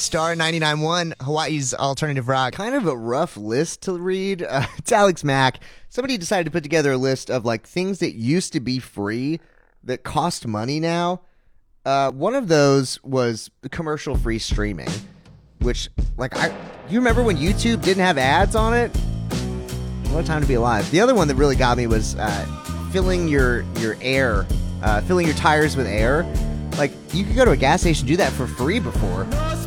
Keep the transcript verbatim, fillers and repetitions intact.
Star ninety-nine point one, Hawaii's alternative rock. Kind of a rough list to read. Uh, it's Alex Mack. Somebody decided to put together a list of like things that used to be free that cost money now. Uh, one of those was commercial-free streaming, which, like, I you remember when YouTube didn't have ads on it? What a time to be alive. The other one that really got me was uh, filling your your air, uh, filling your tires with air. Like, you could go to a gas station and do that for free before.